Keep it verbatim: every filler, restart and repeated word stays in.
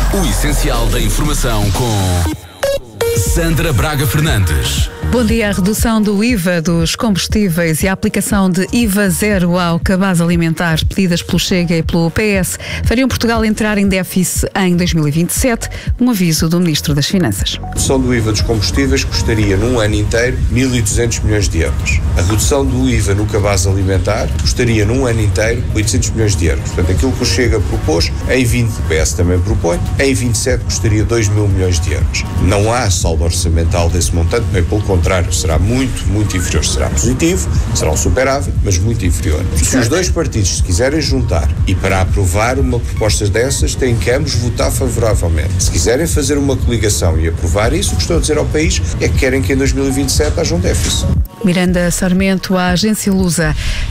O essencial da informação com Sandra Braga Fernandes. Bom dia. A redução do I V A dos combustíveis e a aplicação de I V A zero ao cabaz alimentar pedidas pelo Chega e pelo P S fariam Portugal entrar em déficit em dois mil e vinte e sete, um aviso do Ministro das Finanças. A redução do I V A dos combustíveis custaria num ano inteiro mil e duzentos milhões de euros. A redução do I V A no cabaz alimentar custaria num ano inteiro oitocentos milhões de euros. Portanto, aquilo que o Chega propôs, em vinte, o P S também propõe, em vinte e sete custaria dois mil milhões de euros. Não há saldo orçamental desse montante, bem pelo contrário, será muito, muito inferior. Será positivo, será um superávit, mas muito inferior. Se os dois partidos se quiserem juntar e para aprovar uma proposta dessas, têm que ambos votar favoravelmente. Se quiserem fazer uma coligação e aprovar isso, o que estou a dizer ao país é que querem que em dois mil e vinte e sete haja um déficit. Miranda Sarmento, à agência Lusa.